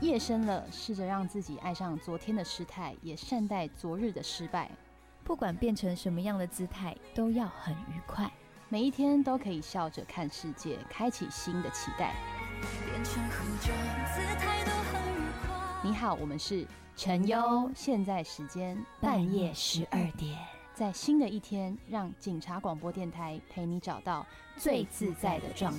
夜深了，试着让自己爱上昨天的失态，也善待昨日的失败。 不管变成什么样的姿态，都要很愉快。 每一天都可以笑着看世界，开启新的期待。 变成后者，姿态都很愉快。 你好，我们是陈优，现在时间半夜12点， 在新的一天，让警察广播电台陪你找到最自在的状